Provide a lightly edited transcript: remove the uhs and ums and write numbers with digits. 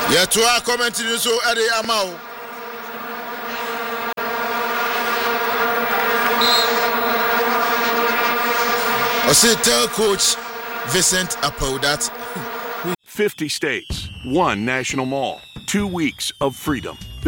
Yeah, to our comment so Eddie Amau. I say tell Coach Vincent Apo that 50 states, 1 national mall, 2 weeks of freedom.